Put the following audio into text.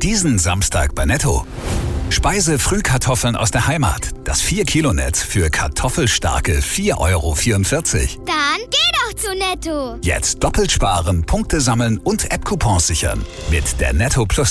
Diesen Samstag bei Netto. Speise-Frühkartoffeln aus der Heimat. Das 4-Kilo-Netz für kartoffelstarke 4,44 €. Dann geh doch zu Netto. Jetzt doppelt sparen, Punkte sammeln und App-Coupons sichern. Mit der Netto Plus